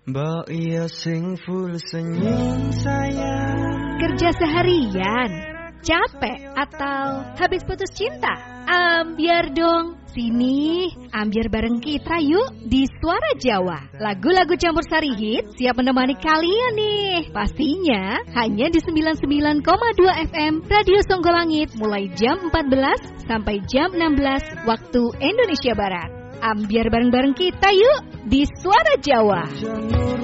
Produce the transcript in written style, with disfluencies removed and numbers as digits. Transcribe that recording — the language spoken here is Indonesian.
Mbak iya sing full senyum sayang. Kerja seharian, capek atau habis putus cinta? Ambiar dong. Sini, ambiar bareng kita yuk di Suara Jawa. Lagu-lagu campur sari hit siap menemani kalian nih. Pastinya hanya di 99,2 FM Radio Songgolangit mulai jam 14 sampai jam 16 waktu Indonesia Barat. Ambiar bareng-bareng kita yuk di Suara Jawa.